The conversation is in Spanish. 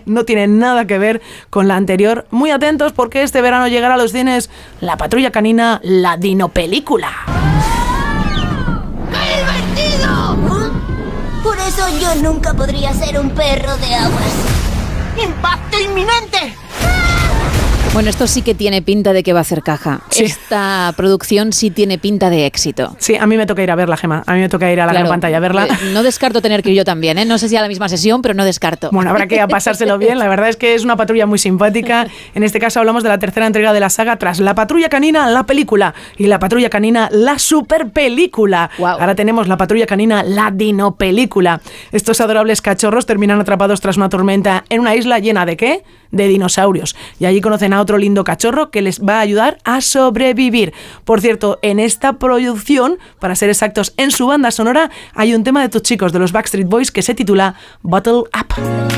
no tiene nada que ver con la anterior. Muy atentos porque este verano llegará a los cines La Patrulla Canina, la Dinopelícula. ¡Qué divertido! Por eso yo nunca podría ser un perro de aguas. ¡Impacto inminente! Bueno, esto sí que tiene pinta de que va a hacer caja. Sí. Esta producción sí tiene pinta de éxito. Sí, a mí me toca ir a verla, Gemma. A mí me toca ir a la gran pantalla a verla. No descarto tener que ir yo también, ¿eh? No sé si a la misma sesión, pero no descarto. Bueno, habrá que pasárselo bien. La verdad es que es una patrulla muy simpática. En este caso hablamos de la tercera entrega de la saga tras La Patrulla Canina, la película, y La Patrulla Canina, la superpelícula. Wow. Ahora tenemos La Patrulla Canina, la Dinopelícula. Estos adorables cachorros terminan atrapados tras una tormenta en una isla llena ¿de qué? De dinosaurios. Y allí conocen a otro lindo cachorro que les va a ayudar a sobrevivir. Por cierto, en esta producción, para ser exactos, en su banda sonora, hay un tema de tus chicos de los Backstreet Boys que se titula Bottle Up.